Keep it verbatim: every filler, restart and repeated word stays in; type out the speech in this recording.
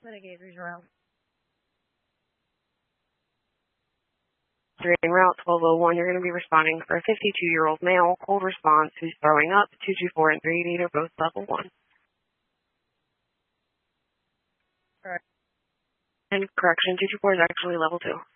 Mitigators route. Reading route twelve oh one, you're going to be responding for a fifty-two-year-old male, cold response, who's throwing up. two two four and three eighty are both level one. All right. And correction, two two four is actually level two.